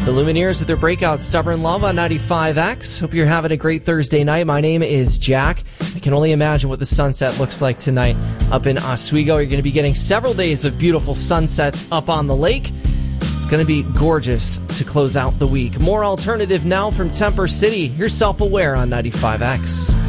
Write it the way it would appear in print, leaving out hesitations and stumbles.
The Lumineers with their breakout Stubborn Love on 95X. Hope you're having a great Thursday night. My name is Jack. I can only imagine what the sunset looks like tonight up in Oswego. You're going to be getting several days of beautiful sunsets up on the lake. It's going to be gorgeous to close out the week. More alternative now from Temper City. You're Self-Aware on 95X.